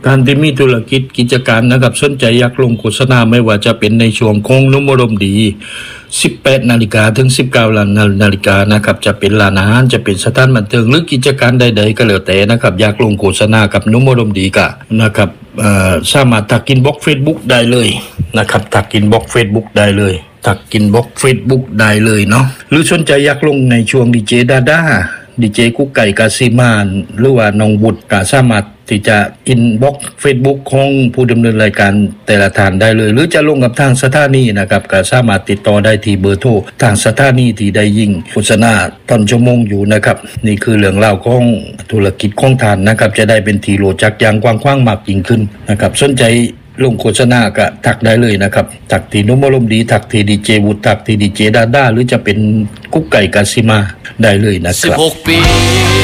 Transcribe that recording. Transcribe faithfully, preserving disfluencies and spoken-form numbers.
การที่มีธุรกิจกิจการนะครับสนใจอยากลงโฆษณาไม่ว่าจะเป็นในช่วงของนุมอารมณ์ดีสิบแปดนาฬิกาถึงสิบเก้านาฬิกานะครับจะเป็นร้านอาหารจะเป็นสถานบันเทิงหรือกิจการใดๆก็แล้วแต่นะครับอยากลงโฆษณากับนุมอารมณ์ดีก็นะครับเอ่อสามารถทักอินบ็อกซ์ Facebook ได้เลยนะครับทักอินบ็อกซ์ Facebook ได้เลยทักอินบ็อกซ์ Facebook ได้เลยเนาะหรือสนใจอยากลงในช่วงดีเจดาด้าดีเจกุ๊กไก่กาซิมานหรือว่าน้องบุตรก็สามารถที่จะอินบ็อกซ์ Facebook ของผู้ดำเนินรายการแต่ละท่านได้เลยหรือจะลงกับทางสถานีนะครับก็สามารถติดต่อได้ที่เบอร์โทรทางสถานีที่ได้ยิงโฆษณาตอนชั่วโมงอยู่นะครับนี่คือเรื่องราวของธุรกิจของท่านนะครับจะได้เป็นที่รู้จักอย่างกว้างขวางมากยิ่งขึ้นนะครับสนใจลงโฆษณาก็ทักได้เลยนะครับทักที่นุมอารมณ์ดีทักที่ดีเจวุฒิทักที่ดีเจดาด้าหรือจะเป็นกุ๊กไก่กาซิมาได้เลยนะครับสิบหกปี